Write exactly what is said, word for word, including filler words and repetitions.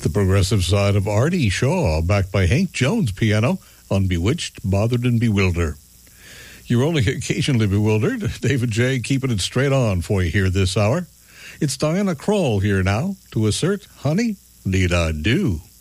The progressive side of Artie Shaw, backed by Hank Jones piano on Bewitched, Bothered and Bewilder. You're only occasionally bewildered. David J. keeping it straight on for you here this hour. It's Diana Krall here now to assert, honey, need I do?